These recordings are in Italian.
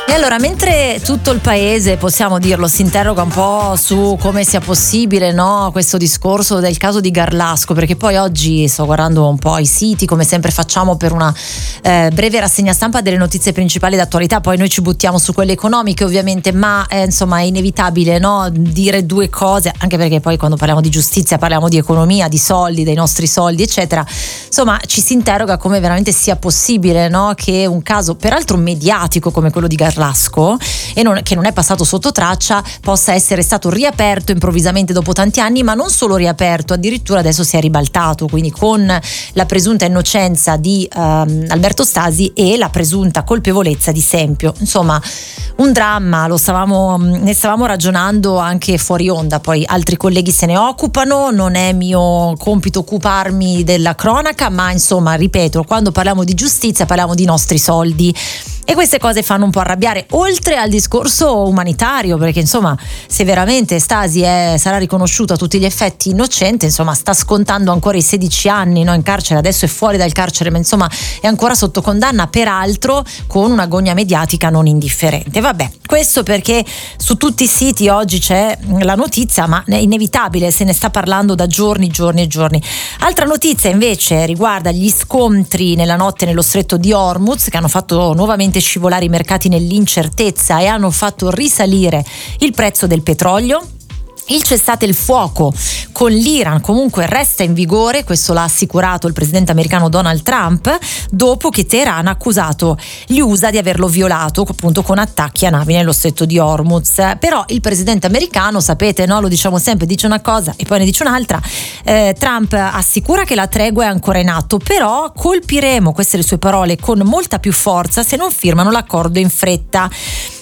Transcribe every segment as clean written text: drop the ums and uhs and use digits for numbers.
E allora, mentre tutto il paese, possiamo dirlo, si interroga un po' su come sia possibile, no, questo discorso del caso di Garlasco, perché poi oggi sto guardando un po' i siti, come sempre facciamo, per una breve rassegna stampa delle notizie principali d'attualità, poi noi ci buttiamo su quelle economiche ovviamente, ma insomma è inevitabile, no, dire due cose, anche perché poi quando parliamo di giustizia parliamo di economia, di soldi, dei nostri soldi eccetera. Insomma, ci si interroga come veramente sia possibile, no, che un caso peraltro mediatico come quello di Garlasco che non è passato sotto traccia possa essere stato riaperto improvvisamente dopo tanti anni, ma non solo riaperto, addirittura adesso si è ribaltato, quindi con la presunta innocenza di Alberto Stasi e la presunta colpevolezza di Sempio. Insomma, un dramma, ne stavamo ragionando anche fuori onda, poi altri colleghi se ne occupano, non è mio compito occuparmi della cronaca, ma insomma, ripeto, quando parliamo di giustizia parliamo di nostri soldi. E queste cose fanno un po' arrabbiare, oltre al discorso umanitario, perché insomma, se veramente Stasi sarà riconosciuto a tutti gli effetti innocente, insomma sta scontando ancora i 16 anni, no, in carcere, adesso è fuori dal carcere, ma insomma è ancora sotto condanna, peraltro con una gogna mediatica non indifferente. Vabbè, questo perché su tutti i siti oggi c'è la notizia, ma è inevitabile, se ne sta parlando da giorni. Altra notizia invece riguarda gli scontri nella notte nello stretto di Hormuz, che hanno fatto nuovamente scivolare i mercati nell'incertezza e hanno fatto risalire il prezzo del petrolio. Il cessate il fuoco con l'Iran comunque resta in vigore, questo l'ha assicurato il presidente americano Donald Trump, dopo che Teheran ha accusato gli USA di averlo violato appunto con attacchi a navi nello stretto di Hormuz. Però il presidente americano, sapete, no, lo diciamo sempre, dice una cosa e poi ne dice un'altra. Trump assicura che la tregua è ancora in atto, però colpiremo, queste le sue parole, con molta più forza se non firmano l'accordo in fretta.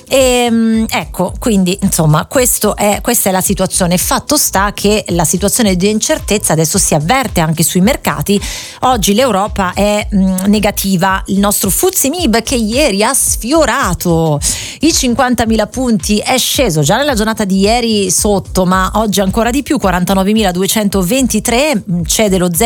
E ecco, quindi insomma questa è la situazione. Fatto sta che la situazione di incertezza adesso si avverte anche sui mercati. Oggi l'Europa è negativa, il nostro FTSE MIB, che ieri ha sfiorato i 50.000 punti, è sceso già nella giornata di ieri sotto, ma oggi ancora di più, 49.223, cede lo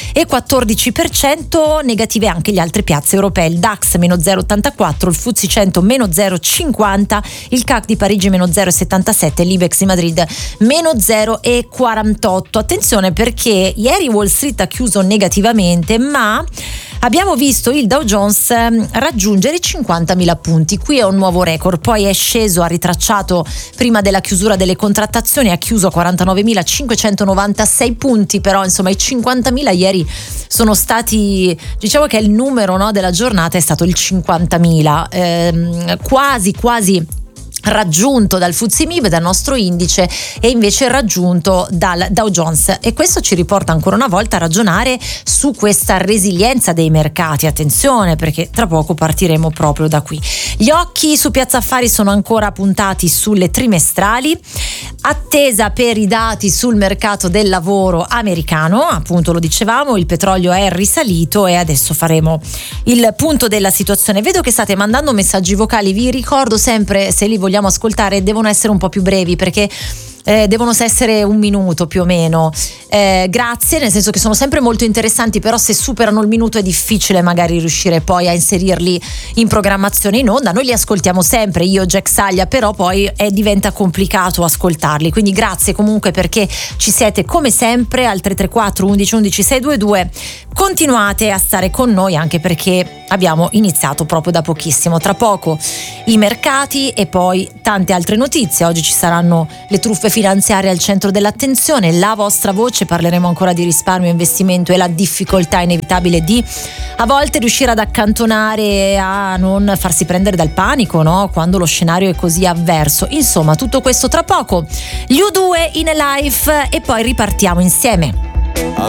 0,14%. Negative anche le altre piazze europee, il DAX meno 0,84, il FTSE 100 meno 0,50, il CAC di Parigi meno 0,77, l'Ibex di Madrid meno 0,48. Attenzione, perché ieri Wall Street ha chiuso negativamente, ma abbiamo visto il Dow Jones raggiungere i 50.000 punti. Qui è un nuovo record, poi è sceso, ha ritracciato prima della chiusura delle contrattazioni, ha chiuso a 49.596 punti, però insomma i 50.000 ieri sono stati, diciamo che il numero, no, della giornata è stato il 50.000, quasi raggiunto dal FTSE MIB, dal nostro indice, e invece raggiunto dal Dow Jones. E questo ci riporta ancora una volta a ragionare su questa resilienza dei mercati. Attenzione, perché tra poco partiremo proprio da qui. Gli occhi su Piazza Affari sono ancora puntati sulle trimestrali, attesa per i dati sul mercato del lavoro americano. Appunto, lo dicevamo, il petrolio è risalito e adesso faremo il punto della situazione. Vedo che state mandando messaggi vocali, vi ricordo sempre, se li vogliamo ascoltare devono essere un po' più brevi, perché devono essere un minuto più o meno. Grazie, nel senso che sono sempre molto interessanti, però se superano il minuto è difficile magari riuscire poi a inserirli in programmazione in onda. Noi li ascoltiamo sempre, io, Jack Saglia, però poi diventa complicato ascoltarli, quindi grazie comunque perché ci siete come sempre al 334 11 11 622. Continuate a stare con noi, anche perché abbiamo iniziato proprio da pochissimo. Tra poco i mercati e poi tante altre notizie. Oggi ci saranno le truffe finanziarie al centro dell'attenzione, la vostra voce, parleremo ancora di risparmio e investimento e la difficoltà inevitabile di a volte riuscire ad accantonare, a non farsi prendere dal panico, no? Quando lo scenario è così avverso. Insomma, tutto questo tra poco. Gli U2 in live e poi ripartiamo insieme.